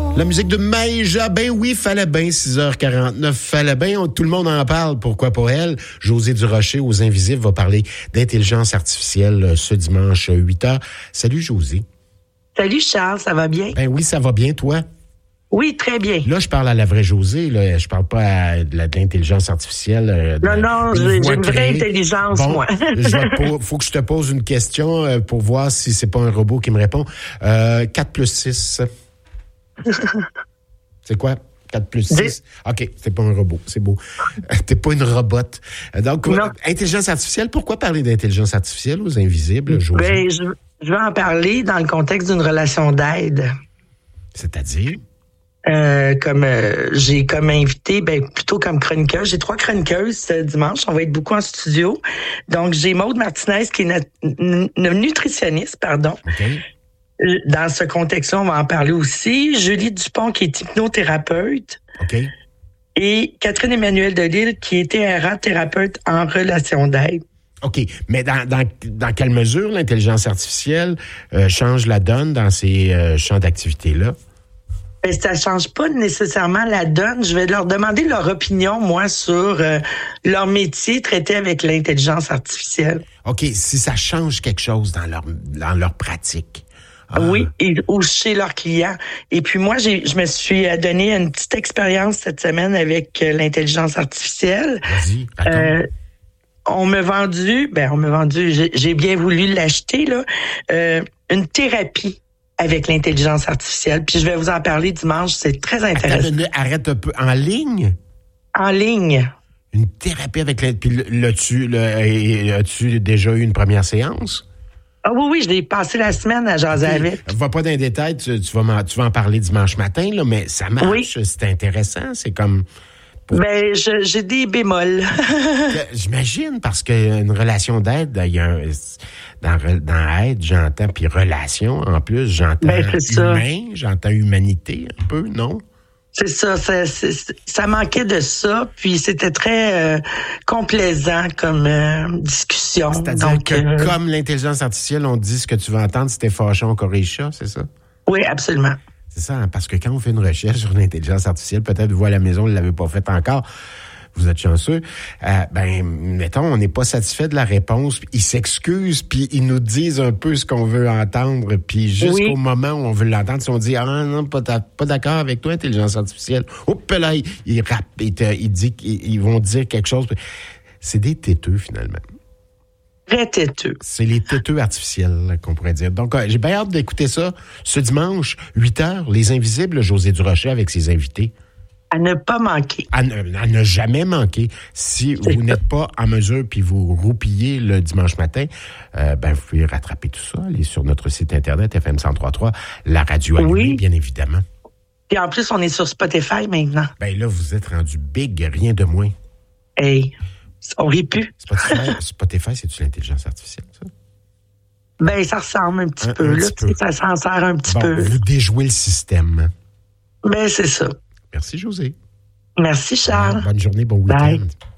La musique de Maïja, ben oui, fallait bien, 6h49, fallait bien, tout le monde en parle, pourquoi pas elle? Josée Durocher, aux Invisibles, va parler d'intelligence artificielle ce dimanche 8h. Salut Josée. Salut Charles, ça va bien? Ben oui, ça va bien, toi? Oui, très bien. Là, je parle à la vraie Josée, là, je parle pas de l'intelligence artificielle. Non, j'ai une vraie intelligence, bon, moi. Faut que je te pose une question pour voir si c'est pas un robot qui me répond. 4 plus 6... C'est quoi? 4 plus 6? OK, c'est pas un robot, c'est beau. T'es pas une robote. Donc, intelligence artificielle, pourquoi parler d'intelligence artificielle aux Invisibles, Josée? Ben, je vais en parler dans le contexte d'une relation d'aide. C'est-à-dire? J'ai comme invité, plutôt comme chroniqueuse. J'ai 3 chroniqueuses ce dimanche. On va être beaucoup en studio. Donc, j'ai Maude Martinez, qui est nutritionniste, pardon. OK. Dans ce contexte-là, on va en parler aussi. Julie Dupont, qui est hypnothérapeute. OK. Et Catherine Emmanuel Delille, qui était thérapeute en relation d'aide. OK. Mais dans quelle mesure l'intelligence artificielle change la donne dans ces champs d'activité-là? Ben, ça change pas nécessairement la donne. Je vais leur demander leur opinion, moi, sur leur métier traité avec l'intelligence artificielle. OK. Si ça change quelque chose dans leur pratique. Oui, ou chez leurs clients. Et puis moi, je me suis donné une petite expérience cette semaine avec l'intelligence artificielle. Vas-y, raconte. On m'a vendu, j'ai bien voulu l'acheter, là, une thérapie avec l'intelligence artificielle. Puis je vais vous en parler dimanche, c'est très intéressant. Arrête un peu. En ligne? En ligne. Une thérapie avec puis as-tu déjà eu une première séance? Ah oui, je l'ai passé la semaine à jaser avec. Va pas dans les détails, tu vas en parler dimanche matin, là, mais ça marche, oui. C'est intéressant, c'est comme... j'ai des bémols. J'imagine, parce qu'une relation d'aide, dans aide, j'entends, puis relation, en plus, j'entends humain, j'entends humanité un peu, non? C'est ça, ça manquait de ça, puis c'était très complaisant comme discussion. C'est-à-dire que comme l'intelligence artificielle, on dit ce que tu veux entendre, si t'es fâché, on corrige ça, c'est ça? Oui, absolument. C'est ça, hein, parce que quand on fait une recherche sur l'intelligence artificielle, peut-être vous à la maison, vous ne l'avez pas fait encore, vous êtes chanceux, mettons, on n'est pas satisfait de la réponse, ils s'excusent, puis ils nous disent un peu ce qu'on veut entendre, puis jusqu'au moment où on veut l'entendre, si on dit « Ah non, pas d'accord avec toi, intelligence artificielle », hop là, ils vont dire quelque chose. C'est des têteux, finalement. Très têteux. C'est les têteux artificiels, qu'on pourrait dire. Donc, j'ai bien hâte d'écouter ça ce dimanche, 8h, Les Invisibles, Josée Durocher avec ses invités. À ne pas manquer. À ne jamais manquer. Si vous n'êtes pas en mesure puis vous roupillez le dimanche matin, vous pouvez rattraper tout ça. Allez sur notre site internet FM 103.3, la radio allumée, bien évidemment. Et en plus, on est sur Spotify maintenant. Ben là, vous êtes rendu big, rien de moins. Hey, on rit plus. Spotify, c'est-tu l'intelligence artificielle, ça? Ben, ça ressemble un petit peu. Là, peu. Ça s'en sert un petit peu. Vous déjouez le système. Ben, c'est ça. Merci, Josée. Merci, Charles. Bonne journée, bon week-end. Bye.